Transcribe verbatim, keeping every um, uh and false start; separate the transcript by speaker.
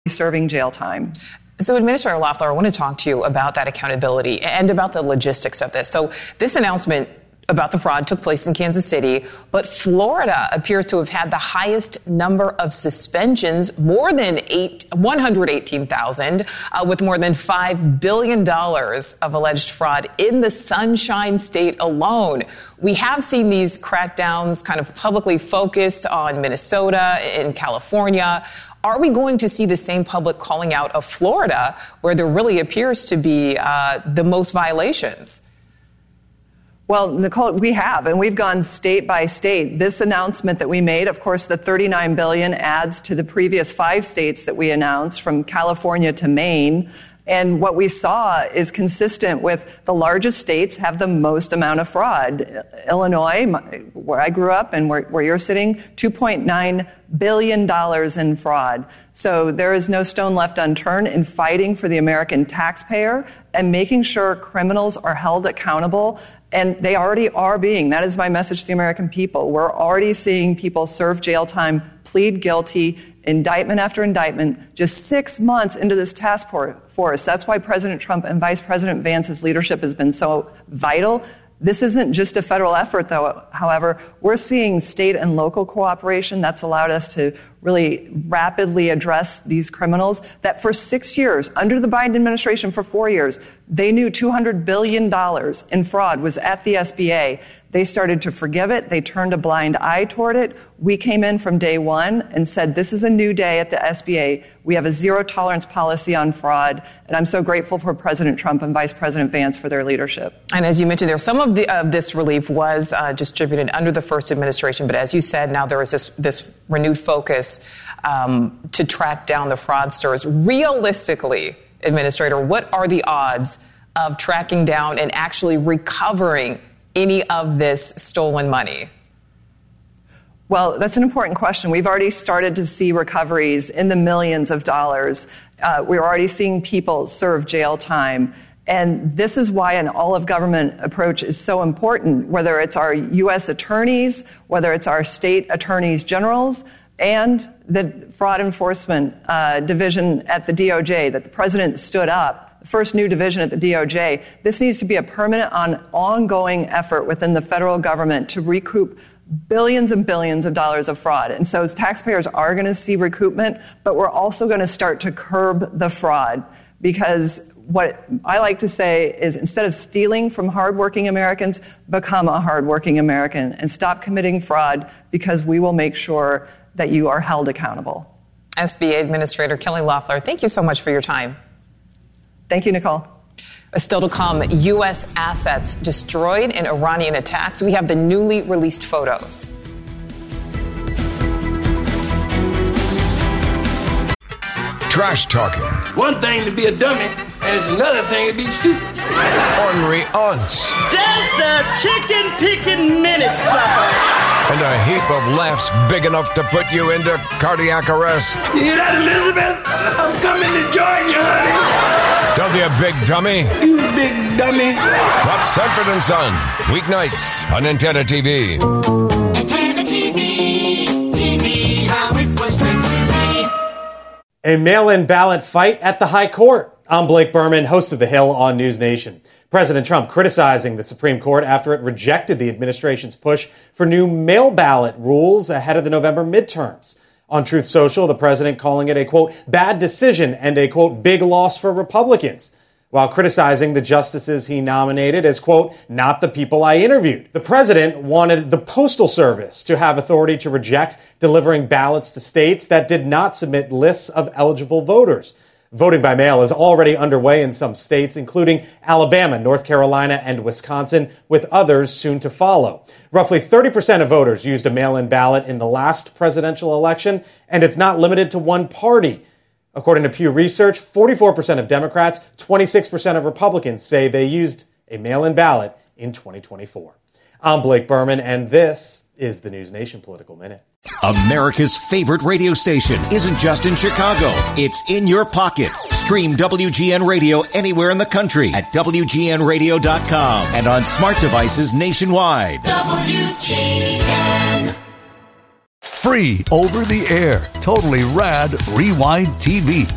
Speaker 1: serving jail time.
Speaker 2: So, Administrator Loeffler, I want to talk to you about that accountability and about the logistics of this. So, this announcement about the fraud took place in Kansas City, but Florida appears to have had the highest number of suspensions, more than eight, one hundred eighteen thousand, uh, with more than five billion dollars of alleged fraud in the Sunshine State alone. We have seen these crackdowns kind of publicly focused on Minnesota and California. Are we going to see the same public calling out of Florida, where there really appears to be uh, the most violations?
Speaker 1: Well, Nicole, we have, and we've gone state by state. This announcement that we made, of course, the thirty-nine billion dollars adds to the previous five states that we announced, from California to Maine. And what we saw is consistent with the largest states have the most amount of fraud. Illinois, where I grew up and where, where you're sitting, two point nine billion dollars in fraud. So there is no stone left unturned in fighting for the American taxpayer and making sure criminals are held accountable. And they already are being. That is my message to the American people. We're already seeing people serve jail time, plead guilty, indictment after indictment, just six months into this task force. That's why President Trump and Vice President Vance's leadership has been so vital. This isn't just a federal effort, though. However, we're seeing state and local cooperation that's allowed us to really rapidly address these criminals that for six years, under the Biden administration for four years, they knew two hundred billion dollars in fraud was at the S B A. They started to forgive it. They turned a blind eye toward it. We came in from day one and said, this is a new day at the S B A. We have a zero tolerance policy on fraud. And I'm so grateful for President Trump and Vice President Vance for their leadership.
Speaker 2: And as you mentioned there, some of the, uh, this relief was uh, distributed under the first administration. But as you said, now there is this, this renewed focus um, to track down the fraudsters. Realistically, Administrator, what are the odds of tracking down and actually recovering any of this stolen money?
Speaker 1: Well, that's an important question. We've already started to see recoveries in the millions of dollars. Uh, we're already seeing people serve jail time. And this is why an all-of-government approach is so important, whether it's our U S attorneys, whether it's our state attorneys generals, and the fraud enforcement uh, division at the D O J that the president stood up. The first new division at the D O J. This needs to be a permanent, on, ongoing effort within the federal government to recoup billions and billions of dollars of fraud. And so taxpayers are going to see recoupment, but we're also going to start to curb the fraud, because what I like to say is, instead of stealing from hardworking Americans, become a hardworking American and stop committing fraud, because we will make sure that you are held accountable.
Speaker 2: S B A Administrator Kelly Loeffler, thank you so much for your time.
Speaker 1: Thank you, Nicole.
Speaker 2: Still to come, U S assets destroyed in Iranian attacks. We have the newly released photos.
Speaker 3: Trash talking.
Speaker 4: One thing to be a dummy, and it's another thing to be stupid.
Speaker 3: Ornery aunts.
Speaker 5: Just a chicken picking minute, sucker.
Speaker 3: And a heap of laughs big enough to put you into cardiac arrest.
Speaker 4: You hear that, Elizabeth? I'm coming to join you, honey.
Speaker 3: Don't be a big dummy.
Speaker 4: You big dummy.
Speaker 3: Watch Sanford and Son, weeknights on Antenna T V.
Speaker 6: Antenna T V, T V, how it was meant to be.
Speaker 7: A mail-in ballot fight at the High Court. I'm Blake Berman, host of The Hill on News Nation. President Trump criticizing the Supreme Court after it rejected the administration's push for new mail ballot rules ahead of the November midterms. On Truth Social, the president calling it a, quote, bad decision and a, quote, big loss for Republicans, while criticizing the justices he nominated as, quote, not the people I interviewed. The president wanted the Postal Service to have authority to reject delivering ballots to states that did not submit lists of eligible voters. Voting by mail is already underway in some states, including Alabama, North Carolina, and Wisconsin, with others soon to follow. Roughly thirty percent of voters used a mail-in ballot in the last presidential election, and it's not limited to one party. According to Pew Research, forty-four percent of Democrats, twenty-six percent of Republicans say they used a mail-in ballot in twenty twenty-four. I'm Blake Berman, and this is the News Nation Political Minute.
Speaker 8: America's favorite radio station isn't just in Chicago. It's in your pocket. Stream W G N Radio anywhere in the country at W G N radio dot com and on smart devices nationwide.
Speaker 6: W G N.
Speaker 9: Free over the air. Totally rad Rewind T V.